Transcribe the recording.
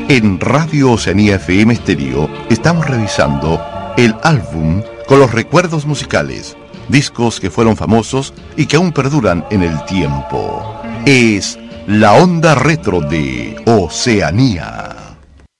En Radio Oceanía FM Estéreo estamos revisando el álbum con los recuerdos musicales, discos que fueron famosos y que aún perduran en el tiempo. Es la onda retro de Oceanía.